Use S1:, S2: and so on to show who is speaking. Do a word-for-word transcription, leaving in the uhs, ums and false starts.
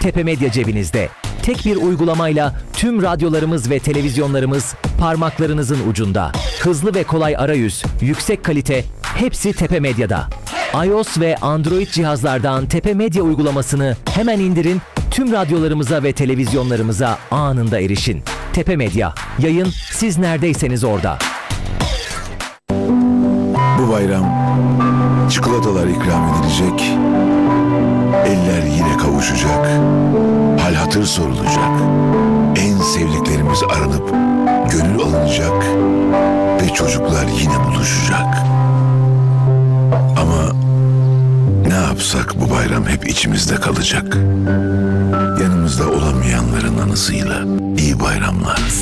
S1: Tepe Medya cebinizde. Tek bir uygulamayla tüm radyolarımız ve televizyonlarımız parmaklarınızın ucunda. Hızlı ve kolay arayüz, yüksek kalite, hepsi Tepe Medya'da. iOS ve Android cihazlardan Tepe Medya uygulamasını hemen indirin, tüm radyolarımıza ve televizyonlarımıza anında erişin. Tepe Medya, yayın siz neredeyseniz orada.
S2: Bu bayram çikolatalar ikram edilecek, eller yine kavuşacak, hal hatır sorulacak, en sevdiklerimiz aranıp gönül alınacak ve çocuklar yine buluşacak. Ama ne yapsak bu bayram hep içimizde kalacak. Yanımızda olamayanların anısıyla iyi bayramlar.